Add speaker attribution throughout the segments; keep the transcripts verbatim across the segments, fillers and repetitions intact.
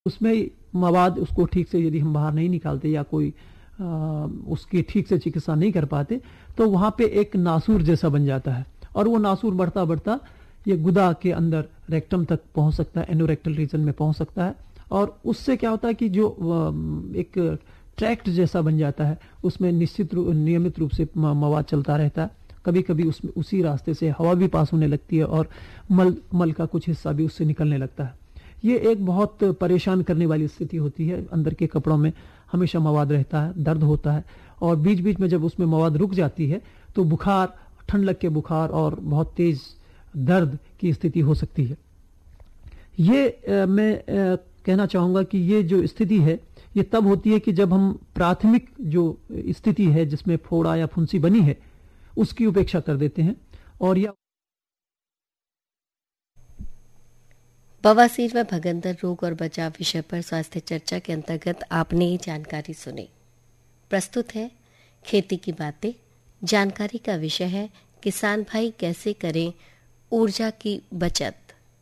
Speaker 1: उसमें मवाद उसको ठीक से यदि हम बाहर नहीं निकालते या कोई आ, उसकी ठीक से चिकित्सा नहीं कर पाते तो वहां पे एक नासूर जैसा बन जाता है और वो नासूर बढ़ता बढ़ता ये गुदा के अंदर रेक्टम तक पहुंच सकता है, एनोरेक्टल रीजन में पहुंच सकता है और उससे क्या होता है कि जो एक ट्रैक्ट जैसा बन जाता है उसमें निश्चित रूप नियमित रूप से मवाद चलता रहता है। कभी कभी उसमें उसी रास्ते से हवा भी पास होने लगती है और मल मल का कुछ हिस्सा भी उससे निकलने लगता है। ये एक बहुत परेशान करने वाली स्थिति होती है। अंदर के कपड़ों में हमेशा मवाद रहता है, दर्द होता है और बीच बीच में जब उसमें मवाद रुक जाती है तो बुखार, ठंड लग के बुखार और बहुत तेज दर्द की स्थिति हो सकती है। ये आ, मैं आ, कहना चाहूंगा कि ये जो स्थिति है ये तब होती है कि जब हम प्राथमिक जो स्थिति है जिसमें फोड़ा या फुंसी बनी है उसकी उपेक्षा कर देते हैं और यह
Speaker 2: बवासीर व भगंदर रोग और बचाव विषय पर स्वास्थ्य चर्चा के अंतर्गत आपने ये जानकारी सुनी। प्रस्तुत है खेती की बातें। जानकारी का विषय है किसान भाई कैसे करें ऊर्जा की बचत।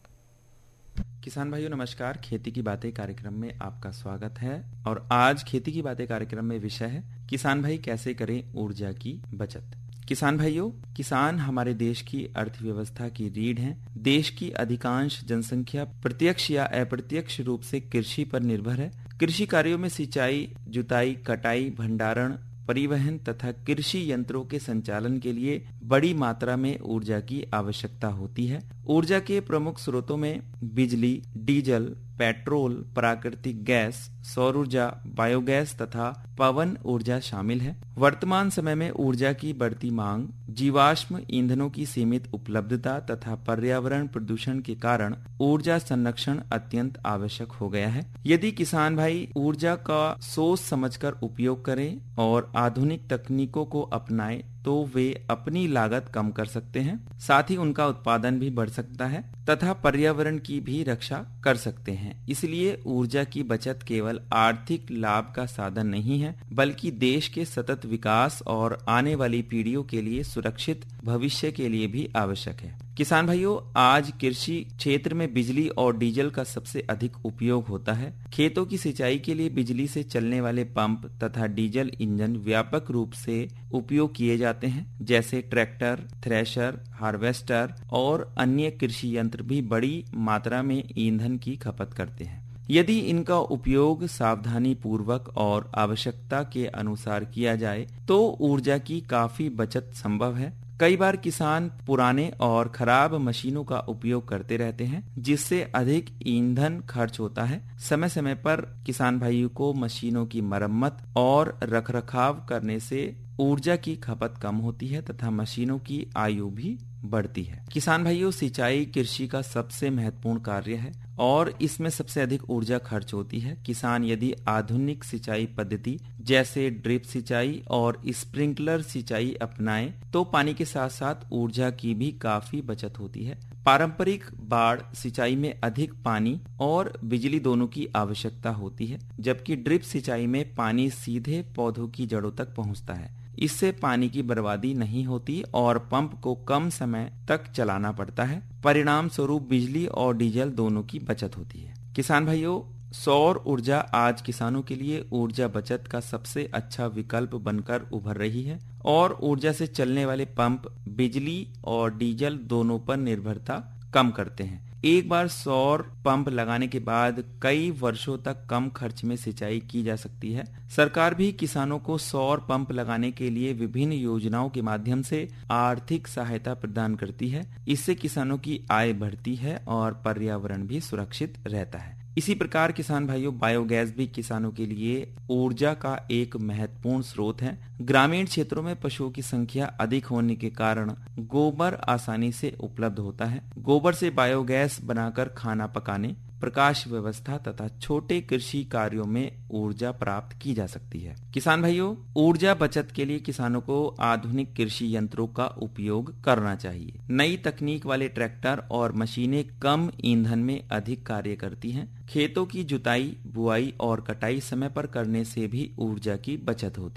Speaker 3: किसान भाइयों नमस्कार, खेती की बातें कार्यक्रम में आपका स्वागत है और आज खेती की बातें कार्यक्रम में विषय है किसान भाई कैसे करें ऊर्जा की बचत। किसान भाइयों, किसान हमारे देश की अर्थव्यवस्था की रीढ़ हैं। देश की अधिकांश जनसंख्या प्रत्यक्ष या अप्रत्यक्ष रूप से कृषि पर निर्भर है। कृषि कार्यों में सिंचाई, जुताई, कटाई, भंडारण, परिवहन तथा कृषि यंत्रों के संचालन के लिए बड़ी मात्रा में ऊर्जा की आवश्यकता होती है। ऊर्जा के प्रमुख स्रोतों में बिजली, डीजल, पेट्रोल, प्राकृतिक गैस, सौर ऊर्जा, बायोगैस तथा पवन ऊर्जा शामिल है। वर्तमान समय में ऊर्जा की बढ़ती मांग, जीवाश्म ईंधनों की सीमित उपलब्धता तथा पर्यावरण प्रदूषण के कारण ऊर्जा संरक्षण अत्यंत आवश्यक हो गया है। यदि किसान भाई ऊर्जा का सोच समझकर उपयोग करें और आधुनिक तकनीकों को अपनाएं तो वे अपनी लागत कम कर सकते हैं, साथ ही उनका उत्पादन भी बढ़ सकता है तथा पर्यावरण की भी रक्षा कर सकते हैं। इसलिए ऊर्जा की बचत केवल आर्थिक लाभ का साधन नहीं है बल्कि देश के सतत विकास और आने वाली पीढ़ियों के लिए सुरक्षित भविष्य के लिए भी आवश्यक है। किसान भाइयों, आज कृषि क्षेत्र में बिजली और डीजल का सबसे अधिक उपयोग होता है। खेतों की सिंचाई के लिए बिजली से चलने वाले पंप तथा डीजल इंजन व्यापक रूप से उपयोग किए जाते हैं, जैसे ट्रैक्टर, थ्रेशर, हार्वेस्टर और अन्य कृषि यंत्र भी बड़ी मात्रा में ईंधन की खपत करते हैं। यदि इनका उपयोग सावधानी पूर्वक और आवश्यकता के अनुसार किया जाए तो ऊर्जा की काफी बचत संभव है। कई बार किसान पुराने और खराब मशीनों का उपयोग करते रहते हैं जिससे अधिक ईंधन खर्च होता है। समय समय पर किसान भाइयों को मशीनों की मरम्मत और रखरखाव करने से ऊर्जा की खपत कम होती है तथा मशीनों की आयु भी बढ़ती है। किसान भाइयों, सिंचाई कृषि का सबसे महत्वपूर्ण कार्य है और इसमें सबसे अधिक ऊर्जा खर्च होती है। किसान यदि आधुनिक सिंचाई पद्धति जैसे ड्रिप सिंचाई और स्प्रिंकलर सिंचाई अपनाएं तो पानी के साथ साथ ऊर्जा की भी काफी बचत होती है। पारंपरिक बाढ़ सिंचाई में अधिक पानी और बिजली दोनों की आवश्यकता होती है, जबकि ड्रिप सिंचाई में पानी सीधे पौधों की जड़ों तक पहुंचता है। इससे पानी की बर्बादी नहीं होती और पंप को कम समय तक चलाना पड़ता है। परिणाम स्वरूप बिजली और डीजल दोनों की बचत होती है। किसान भाइयों, सौर ऊर्जा आज किसानों के लिए ऊर्जा बचत का सबसे अच्छा विकल्प बनकर उभर रही है और ऊर्जा से चलने वाले पंप बिजली और डीजल दोनों पर निर्भरता कम करते हैं। एक बार सौर पंप लगाने के बाद कई वर्षों तक कम खर्च में सिंचाई की जा सकती है। सरकार भी किसानों को सौर पंप लगाने के लिए विभिन्न योजनाओं के माध्यम से आर्थिक सहायता प्रदान करती है। इससे किसानों की आय बढ़ती है और पर्यावरण भी सुरक्षित रहता है। इसी प्रकार किसान भाइयों, बायोगैस भी किसानों के लिए ऊर्जा का एक महत्वपूर्ण स्रोत है। ग्रामीण क्षेत्रों में पशुओं की संख्या अधिक होने के कारण गोबर आसानी से उपलब्ध होता है। गोबर से बायोगैस बनाकर खाना पकाने, प्रकाश व्यवस्था तथा छोटे कृषि कार्यों में ऊर्जा प्राप्त की जा सकती है। किसान भाइयों, ऊर्जा बचत के लिए किसानों को आधुनिक कृषि यंत्रों का उपयोग करना चाहिए। नई तकनीक वाले ट्रैक्टर और मशीनें कम ईंधन में अधिक कार्य करती हैं। खेतों की जुताई, बुआई और कटाई समय पर करने से भी ऊर्जा की बचत होती है।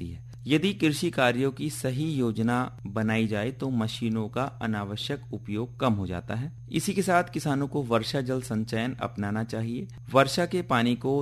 Speaker 3: यदि कृषि कार्यों की सही योजना बनाई जाए तो मशीनों का अनावश्यक उपयोग कम हो जाता है। इसी के साथ किसानों को वर्षा जल संचयन अपनाना चाहिए। वर्षा के पानी को